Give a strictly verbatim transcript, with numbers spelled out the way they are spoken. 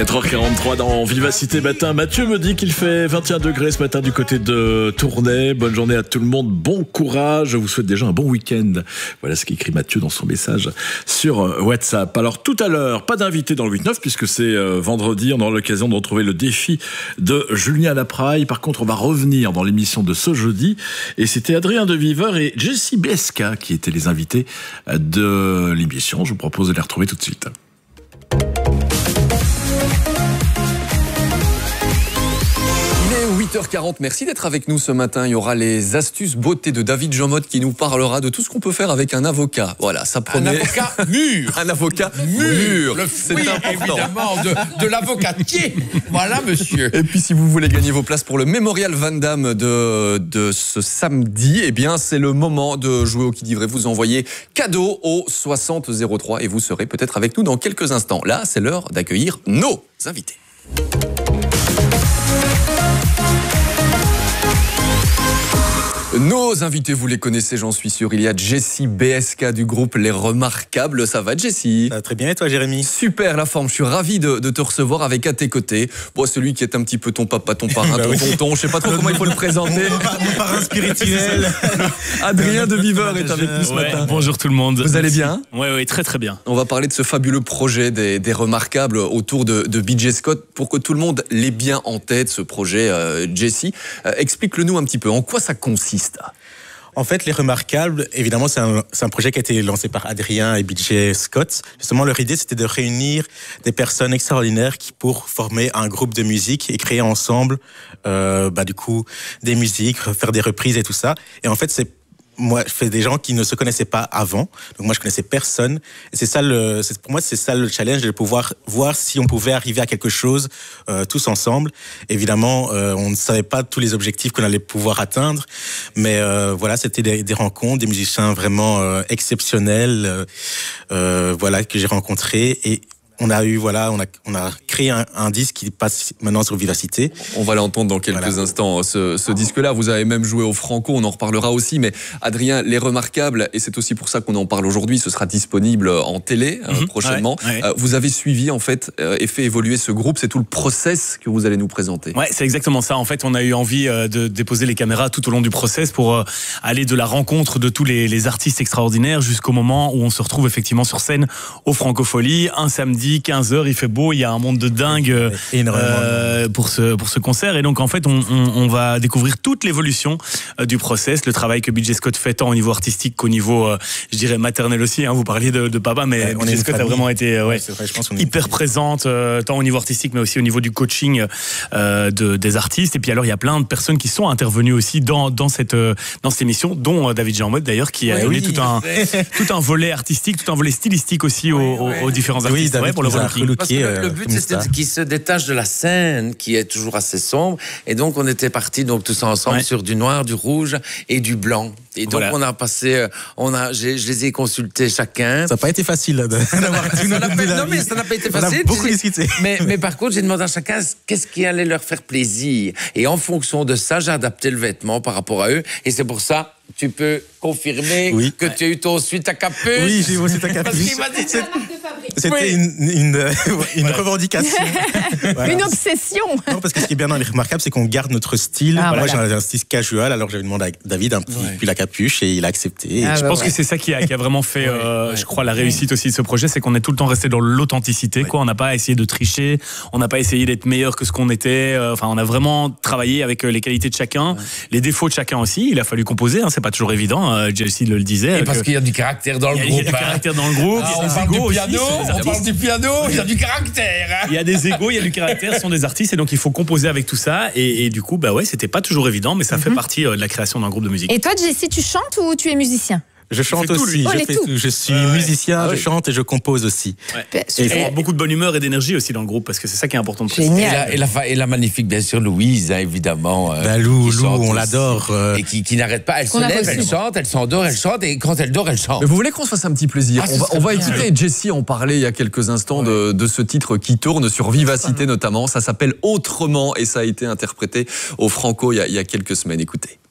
quatre heures quarante-trois dans Vivacité Matin. Mathieu me dit qu'il fait vingt et un degrés ce matin du côté de Tournai. Bonne journée à tout le monde, bon courage. Je vous souhaite déjà un bon week-end. Voilà ce qu'écrit Mathieu dans son message sur WhatsApp. Alors tout à l'heure, pas d'invité dans le huit neuf puisque c'est vendredi. On aura l'occasion de retrouver le défi de Julien Lapraille. Par contre, on va revenir dans l'émission de ce jeudi. Et c'était Adrien de Viveur et Jessie B S K qui étaient les invités de l'émission. Je vous propose de les retrouver tout de suite. huit heures quarante, merci d'être avec nous ce matin. Il y aura les astuces beauté de David Jean-Motte qui nous parlera de tout ce qu'on peut faire avec un avocat. Voilà, ça promet. Un avocat mûr. Un avocat mûr. mûr. Le fruit, évidemment, de, de l'avocatier. Voilà, monsieur. Et puis, si vous voulez gagner vos places pour le Mémorial Van Damme de, de ce samedi, eh bien, c'est le moment de jouer au qui dit vrai. Vous envoyez cadeau au soixante zéro trois et vous serez peut-être avec nous dans quelques instants. Là, c'est l'heure d'accueillir nos invités. Nos invités, vous les connaissez, j'en suis sûr. Il y a Jessie B S K du groupe Les Remarquables. Ça va, Jessie? Ça va très bien, et toi, Jérémy? Super, la forme. Je suis ravi de, de te recevoir avec à tes côtés. Bon, celui qui est un petit peu ton papa, ton parrain, ton tonton. Je sais pas trop comment il faut le présenter. Mon parrain spirituel. Adrien de Viveur est avec nous ce ouais, matin. Bonjour tout le monde. Vous allez bien? Oui, oui, très très bien. On va parler de ce fabuleux projet des, des Remarquables autour de, de B J Scott. Pour que tout le monde l'ait bien en tête, ce projet, euh, Jessie, euh, explique-le nous un petit peu. En quoi ça consiste? En fait, Les Remarquables, évidemment, c'est un, c'est un projet qui a été lancé par Adrien et B J Scott. Justement, leur idée, c'était de réunir des personnes extraordinaires qui, pour former un groupe de musique et créer ensemble, euh, bah, du coup, des musiques, faire des reprises et tout ça. Et en fait, c'est moi, je fais des gens qui ne se connaissaient pas avant. Donc moi, je connaissais personne. Et c'est ça le, c'est, pour moi, c'est ça le challenge, de pouvoir voir si on pouvait arriver à quelque chose euh, tous ensemble. Évidemment, euh, on ne savait pas tous les objectifs qu'on allait pouvoir atteindre, mais euh, voilà, c'était des, des rencontres, des musiciens vraiment euh, exceptionnels, euh, euh, voilà, que j'ai rencontrés. Et on a eu, voilà, on a, on a créé un, un disque qui passe maintenant sur Vivacité. On va l'entendre dans quelques voilà. instants, ce, ce disque-là. Vous avez même joué au Franco, on en reparlera aussi. Mais Adrien, Les Remarquables, et c'est aussi pour ça qu'on en parle aujourd'hui, ce sera disponible en télé mm-hmm. euh, prochainement. Ouais, ouais. Euh, vous avez suivi, en fait, euh, et fait évoluer ce groupe. C'est tout le process que vous allez nous présenter. Ouais, c'est exactement ça. En fait, on a eu envie euh, de déposer les caméras tout au long du process pour euh, aller de la rencontre de tous les, les artistes extraordinaires jusqu'au moment où on se retrouve effectivement sur scène au Francofolie, un samedi, quinze heures, il fait beau, il y a un monde de dingue euh, pour, ce, pour ce concert. Et donc, en fait, on, on, on va découvrir toute l'évolution euh, du process, le travail que B J Scott fait tant au niveau artistique qu'au niveau, euh, je dirais, maternel aussi. Hein. Vous parliez de, de papa, mais ouais, B J Scott a vraiment été euh, ouais, ouais, vrai, je pense hyper présente, euh, tant au niveau artistique, mais aussi au niveau du coaching euh, de, des artistes. Et puis alors, il y a plein de personnes qui sont intervenues aussi dans, dans, cette, euh, dans cette émission, dont euh, David Jean-Motte, d'ailleurs, qui a ouais, donné oui, tout, un, tout un volet artistique, tout un volet stylistique aussi aux, ouais, ouais. aux, aux différents artistes. Oui, pour le Parce que le, le but, c'était qu'il se détache de la scène, qui est toujours assez sombre. Et donc, on était partis donc, tous ensemble ouais. sur du noir, du rouge et du blanc. Et donc, voilà. on a passé, on a, j'ai, je les ai consultés chacun. Ça n'a pas été facile là, d'avoir tout ça pas, Non, mais ça n'a pas été facile. On a beaucoup discuté. Mais, mais par contre, j'ai demandé à chacun qu'est-ce qui allait leur faire plaisir. Et en fonction de ça, j'ai adapté le vêtement par rapport à eux. Et c'est pour ça, tu peux confirmer oui. que tu as eu toi aussi ta capuche. Oui, j'ai eu aussi ta capuche. Parce qu'il m'a dit c'est... C'était oui. une, une, une, une revendication. Voilà. Une obsession. Non, parce que ce qui est bien dans Les Remarquables, c'est qu'on garde notre style. Ah, Moi, voilà. j'ai un style casual, alors j'avais demandé à David un petit ouais. puis la capuche et il a accepté. Ah, je bah, pense ouais. que c'est ça qui a, qui a vraiment fait, ouais, euh, ouais. je crois, la réussite aussi de ce projet, c'est qu'on est tout le temps resté dans l'authenticité. Ouais. Quoi. On n'a pas essayé de tricher, on n'a pas essayé d'être meilleur que ce qu'on était. Enfin, on a vraiment travaillé avec les qualités de chacun, ouais. les défauts de chacun aussi. Il a fallu composer, hein, c'est pas toujours évident. Euh, Jessie le disait. Et parce que... qu'il y a du caractère dans le il groupe. Il y a du caractère dans le groupe. Ah, on parle du piano, on parle du piano. Il y a du caractère. Hein. Il y a des égos, il y a du caractère, ce sont des artistes et donc il faut composer avec tout ça. Et, et du coup, bah ouais, c'était pas toujours évident, mais ça mm-hmm. fait partie euh, de la création d'un groupe de musique. Et toi, Jessie, tu chantes ou tu es musicien? Je chante tout, aussi, oh, je, fais tout. tout. je suis ouais, musicien, ah, je oui. chante et je compose aussi. Ouais. Et il faut avoir beaucoup de bonne humeur et d'énergie aussi dans le groupe parce que c'est ça qui est important de préciser. Et la, et, la, et la magnifique, bien sûr, Louise, hein, évidemment. Euh, ben Lou, Lou, on aussi, l'adore. Euh... Et qui, qui n'arrête pas, elle se lève, elle chante, elle s'endort, elle chante et quand elle dort, elle chante. Mais vous voulez qu'on se fasse un petit plaisir? ah, On va, on va écouter Jessie en parler il y a quelques instants ouais. de, de ce titre qui tourne sur Vivacité notamment. Ça s'appelle Autrement et ça a été interprété au Franco il y a, il y a quelques semaines. Écoutez.